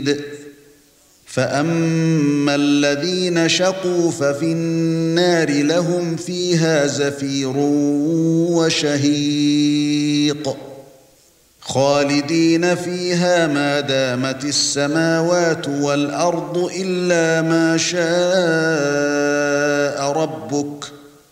شديد فأما الذين شقوا ففي النار لهم فيها زفير وشهيق خالدين فيها ما دامت السماوات والأرض إلا ما شاء ربك